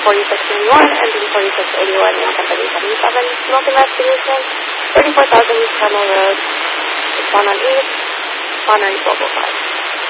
4621 and B4681 yung company 77 Multi-Mass Solution, 34,000 East Carmel Road, Respond on East, Honor 1205.